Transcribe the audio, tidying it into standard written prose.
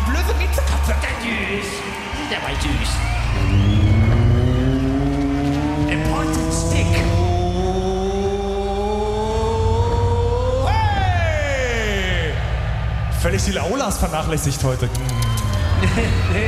blöde Witze kaputt, süß. Der war süß. Important Stick. Hey! Völlig die Aulas vernachlässigt heute.